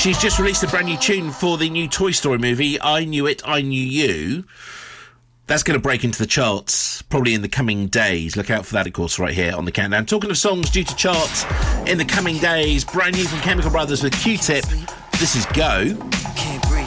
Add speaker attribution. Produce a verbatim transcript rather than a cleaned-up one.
Speaker 1: She's just released a brand new tune for the new Toy Story movie, I Knew It, I Knew You. That's going to break into the charts probably in the coming days. Look out for that, of course, right here on the countdown. Talking of songs due to charts in the coming days, brand new from Chemical Brothers with Q-Tip. This is Go.